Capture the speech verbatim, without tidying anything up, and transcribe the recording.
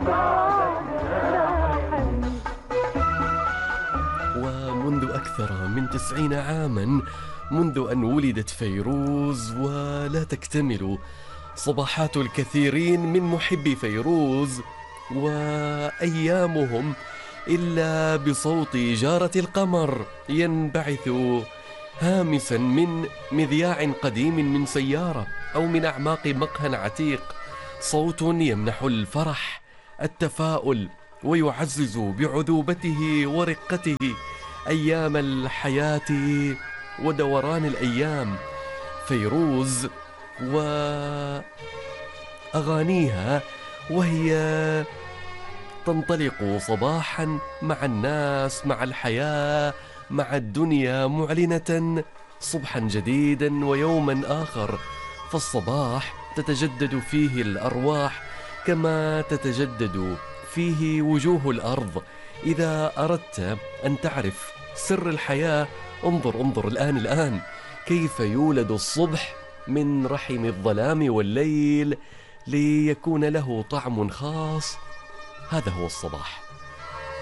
ومنذ أكثر من تسعين عاما منذ أن ولدت فيروز، ولا تكتمل صباحات الكثيرين من محبي فيروز وأيامهم إلا بصوت جارة القمر ينبعث هامسا من مذياع قديم من سيارة أو من أعماق مقهى عتيق، صوت يمنح الفرح التفاؤل ويعزز بعذوبته ورقته أيام الحياة ودوران الأيام. فيروز وأغانيها وهي تنطلق صباحا مع الناس، مع الحياة، مع الدنيا، معلنة صبحا جديدا ويوما آخر. فالصباح تتجدد فيه الأرواح كما تتجدد فيه وجوه الأرض. إذا أردت أن تعرف سر الحياة انظر انظر الآن الآن كيف يولد الصبح من رحم الظلام والليل ليكون له طعم خاص. هذا هو الصباح.